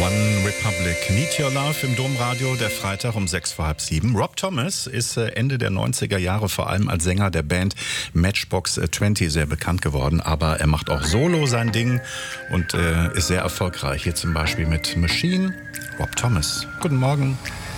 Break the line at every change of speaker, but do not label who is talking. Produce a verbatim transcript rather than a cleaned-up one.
One Republic, Need Your Love im Domradio, der Freitag um sechs vor halb sieben. Rob Thomas ist Ende der neunziger Jahre vor allem als Sänger der Band Matchbox zwanzig sehr bekannt geworden, aber er macht auch solo sein Ding und äh, ist sehr erfolgreich. Hier zum Beispiel mit Machine. Rob Thomas. Guten Morgen.